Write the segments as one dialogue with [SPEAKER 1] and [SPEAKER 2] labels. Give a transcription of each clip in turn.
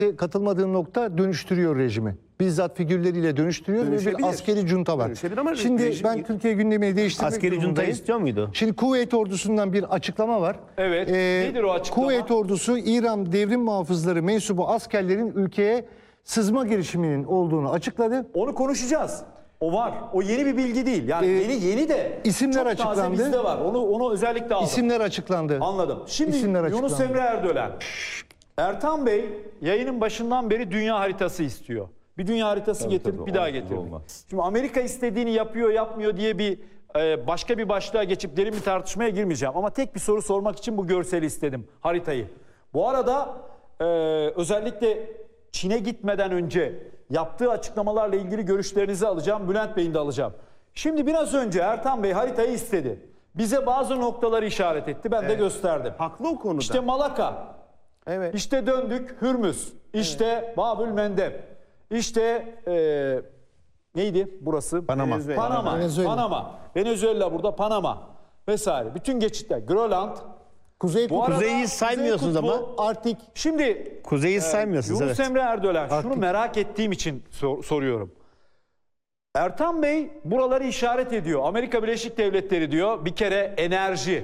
[SPEAKER 1] katılmadığım nokta dönüştürüyor rejimi. Bizzat figürleriyle dönüştürüyor ve bir askeri junta var. Şimdi ben Türkiye gündemini değiştirmek
[SPEAKER 2] askeri junta istiyor muydu?
[SPEAKER 1] Şimdi Kuveyt ordusundan bir açıklama var.
[SPEAKER 3] Evet. Nedir o açıklama?
[SPEAKER 1] Kuveyt ordusu İran devrim muhafızları mensubu askerlerin ülkeye sızma girişiminin olduğunu açıkladı.
[SPEAKER 3] Onu konuşacağız. O var. O yeni bir bilgi değil. Yani yeni de
[SPEAKER 1] isimler
[SPEAKER 3] çok taze
[SPEAKER 1] açıklandı.
[SPEAKER 3] bizde var. Onu özellikle aldım.
[SPEAKER 1] İsimler açıklandı.
[SPEAKER 3] Anladım. Şimdi
[SPEAKER 1] İsimler
[SPEAKER 3] Yunus
[SPEAKER 1] açıklandı.
[SPEAKER 3] Emre Erdoğan. Ertan Bey yayının başından beri dünya haritası istiyor. Bir dünya haritası getirip bir daha getirip. Şimdi Amerika istediğini yapıyor yapmıyor diye bir başka bir başlığa geçip derin bir tartışmaya girmeyeceğim. Ama tek bir soru sormak için bu görseli istedim, haritayı. Bu arada özellikle Çin'e gitmeden önce yaptığı açıklamalarla ilgili görüşlerinizi alacağım. Bülent Bey'in de alacağım. Şimdi biraz önce Ertan Bey haritayı istedi. Bize bazı noktaları işaret etti. Ben de gösterdim.
[SPEAKER 4] Haklı o konuda.
[SPEAKER 3] İşte Malaka.
[SPEAKER 4] Evet.
[SPEAKER 3] İşte döndük Hürmüz. İşte Babül Mendeb. İşte neydi burası?
[SPEAKER 2] Panama.
[SPEAKER 3] Panama. Venezuela burada, Panama vesaire. Bütün geçitler. Grönland.
[SPEAKER 2] Kuzeyi saymıyorsunuz
[SPEAKER 3] Kuzey
[SPEAKER 2] ama.
[SPEAKER 3] Kutbu, Arktik. Şimdi
[SPEAKER 2] Kuzeyi saymıyorsunuz.
[SPEAKER 3] Yunus Emre Erdoğan, şunu merak ettiğim için soruyorum. Ertan Bey buraları işaret ediyor. Amerika Birleşik Devletleri diyor bir kere enerji,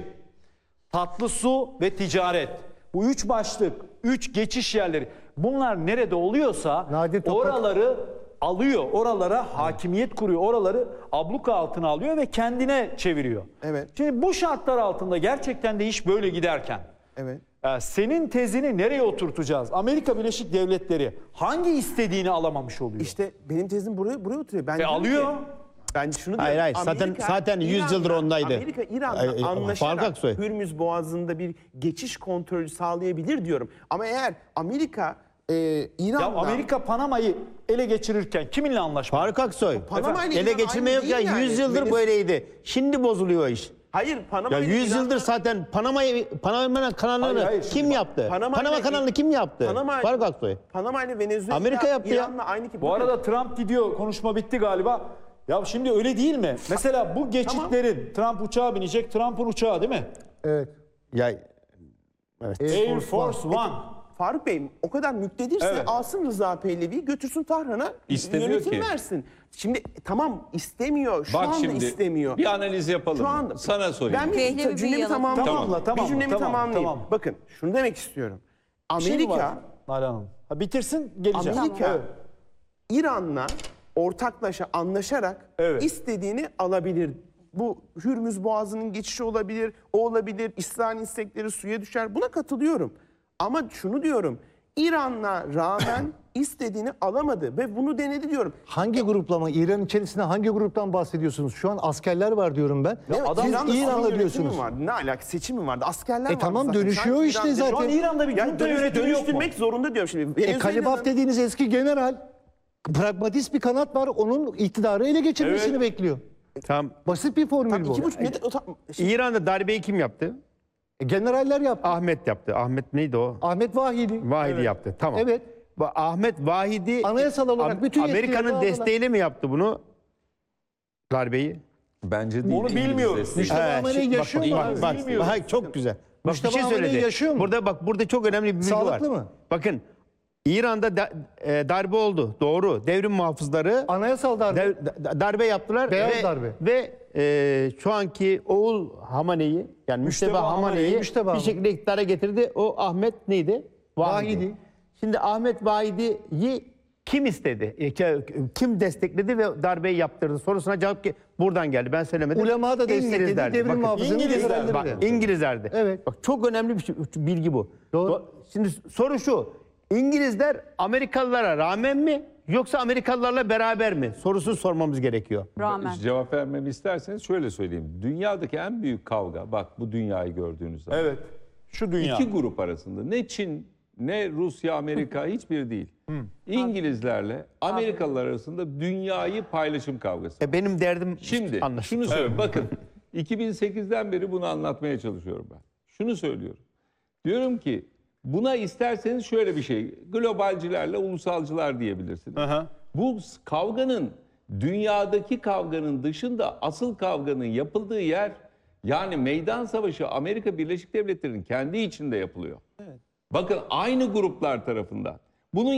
[SPEAKER 3] tatlı su ve ticaret. Bu üç başlık, üç geçiş yerleri. Bunlar nerede oluyorsa oraları alıyor. Oralara hakimiyet kuruyor. Oraları abluka altına alıyor ve kendine çeviriyor.
[SPEAKER 4] Evet.
[SPEAKER 3] Şimdi bu şartlar altında gerçekten de iş böyle giderken
[SPEAKER 4] Evet.
[SPEAKER 3] senin tezini nereye oturtacağız? Amerika Birleşik Devletleri hangi istediğini alamamış oluyor?
[SPEAKER 4] İşte benim tezim buraya oturuyor. Ben diyorum
[SPEAKER 3] alıyor.
[SPEAKER 4] ki, ben şunu
[SPEAKER 2] Hayır,
[SPEAKER 4] diyorum.
[SPEAKER 2] hayır. Zaten 100 yıldır ondaydı.
[SPEAKER 4] Amerika İran'la anlaşarak
[SPEAKER 2] Aksoy.
[SPEAKER 4] Hürmüz Boğazı'nda bir geçiş kontrolü sağlayabilir diyorum. Ama eğer Amerika İran'la...
[SPEAKER 3] Ya Amerika Panama'yı ele geçirirken kiminle anlaşmalı?
[SPEAKER 2] Faruk Aksoy.
[SPEAKER 4] Panama ile
[SPEAKER 2] Ele
[SPEAKER 4] İran
[SPEAKER 2] geçirme
[SPEAKER 4] aynı
[SPEAKER 2] yok ya.
[SPEAKER 4] değil yani.
[SPEAKER 2] 100 yıldır böyleydi. Şimdi bozuluyor o iş.
[SPEAKER 4] Hayır, Panama
[SPEAKER 2] Ya
[SPEAKER 4] ile
[SPEAKER 2] 100
[SPEAKER 4] İran'la-
[SPEAKER 2] yıldır zaten Panama kanalını
[SPEAKER 3] Hayır,
[SPEAKER 2] kim
[SPEAKER 3] şimdi
[SPEAKER 2] yaptı?
[SPEAKER 4] Panama
[SPEAKER 2] Panama
[SPEAKER 4] ile-
[SPEAKER 2] kanalını kim yaptı?
[SPEAKER 4] Panama-
[SPEAKER 2] Faruk Aksoy.
[SPEAKER 4] Panama ile Venezuela,
[SPEAKER 2] Amerika yaptı ya.
[SPEAKER 4] İran'la aynı ki.
[SPEAKER 3] Bu arada Trump gidiyor. Konuşma bitti galiba. Ya şimdi öyle değil mi? Mesela bu geçitlerin Trump uçağa binecek. Trump'ın uçağı değil mi?
[SPEAKER 1] Evet.
[SPEAKER 2] Ya evet.
[SPEAKER 3] Air Force One.
[SPEAKER 4] Faruk Bey o kadar müktedirse
[SPEAKER 3] Evet.
[SPEAKER 4] alsın Rıza Pehlevi'yi götürsün Tahran'a
[SPEAKER 5] İstemiyor
[SPEAKER 4] yönetim
[SPEAKER 5] ki.
[SPEAKER 4] versin. Şimdi tamam istemiyor. Şu
[SPEAKER 5] Bak
[SPEAKER 4] anda
[SPEAKER 5] şimdi
[SPEAKER 4] istemiyor.
[SPEAKER 5] bir analiz yapalım.
[SPEAKER 4] Şu anda
[SPEAKER 5] Sana sorayım.
[SPEAKER 4] Ben
[SPEAKER 6] Pehlevi
[SPEAKER 4] bir cümlemi
[SPEAKER 6] yalan.
[SPEAKER 4] tamamlayayım.
[SPEAKER 3] Tamam,
[SPEAKER 4] Bir cümlemi
[SPEAKER 3] tamam,
[SPEAKER 4] tamamlayayım.
[SPEAKER 3] tamam.
[SPEAKER 4] Bakın şunu demek istiyorum.
[SPEAKER 3] Bir şey mi var
[SPEAKER 4] Amerika
[SPEAKER 3] Nalan Hanım? Ha, bitirsin geleceğim.
[SPEAKER 4] Amerika
[SPEAKER 3] Evet.
[SPEAKER 4] İran'la ortaklaşa anlaşarak
[SPEAKER 3] Evet.
[SPEAKER 4] istediğini alabilir. Bu Hürmüz Boğazı'nın geçişi olabilir, o olabilir. İsrail istekleri suya düşer. Buna katılıyorum. Ama şunu diyorum. İran'la rağmen istediğini alamadı ve bunu denedi diyorum.
[SPEAKER 1] Hangi gruplama? İran içerisinde hangi gruptan bahsediyorsunuz? Şu an askerler var diyorum ben.
[SPEAKER 4] Evet,
[SPEAKER 1] Siz
[SPEAKER 4] İran'da
[SPEAKER 1] İran'la
[SPEAKER 4] yönetimi
[SPEAKER 1] diyorsunuz.
[SPEAKER 4] vardı. Ne alaka? Seçim mi vardı? Askerler vardı
[SPEAKER 1] tamam,
[SPEAKER 4] zaten.
[SPEAKER 1] dönüşüyor
[SPEAKER 4] Sanki
[SPEAKER 1] işte
[SPEAKER 4] İran'da-
[SPEAKER 1] zaten.
[SPEAKER 3] Şu an İran'da bir junta yönetimi yok mu?
[SPEAKER 4] dönüştürmek zorunda diyorum şimdi.
[SPEAKER 1] Kalibaf dediğiniz eski general, pragmatist bir kanat var. Onun iktidarı ele geçirmesini
[SPEAKER 3] Evet.
[SPEAKER 1] bekliyor.
[SPEAKER 2] Tamam.
[SPEAKER 1] Basit bir formül bu.
[SPEAKER 4] 2,5 metre...
[SPEAKER 2] İran'da darbeyi kim yaptı?
[SPEAKER 1] Generaller yaptı.
[SPEAKER 2] Ahmet yaptı. Ahmet neydi o?
[SPEAKER 1] Ahmet Vahidi.
[SPEAKER 2] Vahidi yaptı. Tamam.
[SPEAKER 1] Evet.
[SPEAKER 2] Ahmet Vahidi
[SPEAKER 1] Anayasal olarak bütün yetkileri
[SPEAKER 2] Amerika'nın
[SPEAKER 1] aldılar.
[SPEAKER 2] desteğiyle mi yaptı bunu? Darbeyi.
[SPEAKER 5] Bence değil.
[SPEAKER 3] Onu bilmiyoruz.
[SPEAKER 1] Mustafa Ahmet'i yaşıyor mu?
[SPEAKER 2] Bak, bak,
[SPEAKER 3] bilmiyoruz.
[SPEAKER 2] bak, çok güzel. Bak,
[SPEAKER 1] Mustafa
[SPEAKER 2] bir şey
[SPEAKER 1] Ahmet'i
[SPEAKER 2] söyledi.
[SPEAKER 1] yaşıyor mu?
[SPEAKER 2] Burada çok önemli bir bilgi var.
[SPEAKER 1] Sağlıklı mı?
[SPEAKER 2] Bakın İran'da darbe oldu. Doğru. Devrim muhafızları
[SPEAKER 1] Anayasal darbe.
[SPEAKER 2] darbe yaptılar.
[SPEAKER 1] Beyaz darbe.
[SPEAKER 2] Ve şu anki oğul Hamane'yi yani Müşteba Hamane'yi
[SPEAKER 1] Müşteba
[SPEAKER 2] bir şekilde iktidara getirdi. O Ahmet neydi?
[SPEAKER 1] Vahidi.
[SPEAKER 2] Şimdi Ahmet Vahidi'yi kim istedi? Kim destekledi ve darbeyi yaptırdı sorusuna cevap buradan geldi. Ben söylemedim.
[SPEAKER 1] Ulema da destekledi.
[SPEAKER 2] İngilizlerdi.
[SPEAKER 1] Devrim
[SPEAKER 2] Bakın,
[SPEAKER 1] muhafızının generalleri
[SPEAKER 2] Bak,
[SPEAKER 1] de.
[SPEAKER 2] İngilizlerdi.
[SPEAKER 1] Evet.
[SPEAKER 2] Bak, çok önemli bir bilgi bu.
[SPEAKER 1] Doğru.
[SPEAKER 2] Şimdi soru şu. İngilizler Amerikalılara rağmen mi yoksa Amerikalılarla beraber mi? Sorusunu sormamız gerekiyor.
[SPEAKER 6] Rağmen.
[SPEAKER 5] Cevap vermemi isterseniz şöyle söyleyeyim. Dünyadaki en büyük kavga, bak bu dünyayı gördüğünüz zaman.
[SPEAKER 3] Evet. Şu dünya.
[SPEAKER 5] İki grup arasında. Ne Çin, ne Rusya, Amerika hiçbir değil. İngilizlerle Amerikalılar arasında dünyayı paylaşım kavgası.
[SPEAKER 2] Benim derdim
[SPEAKER 5] Şimdi
[SPEAKER 2] anlaşıldı.
[SPEAKER 5] şunu söyleyeyim. Bakın 2008'den beri bunu anlatmaya çalışıyorum ben. Şunu söylüyorum. Diyorum ki buna isterseniz şöyle bir şey. Globalcilerle ulusalcılar diyebilirsiniz.
[SPEAKER 3] Aha.
[SPEAKER 5] Bu kavganın dünyadaki kavganın dışında asıl kavganın yapıldığı yer yani meydan savaşı Amerika Birleşik Devletleri'nin kendi içinde yapılıyor. Bakın aynı gruplar tarafından.